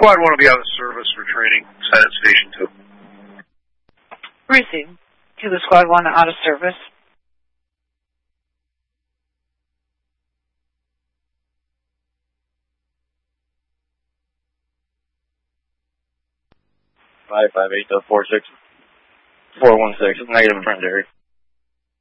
Squad 1 will be out of service for training. Set at Station 2. Received. Kilo Squad 1 out of service. Five 8 46 416 negative friend area.